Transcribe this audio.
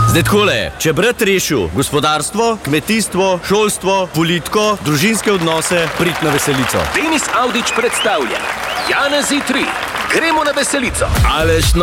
Zdaj takole, če brat rešil gospodarstvo, kmetijstvo, šolstvo, politiko, družinske odnose, prid na veselico. Denis Avdić predstavlja Janezi 3. Gremo na veselico. Aleš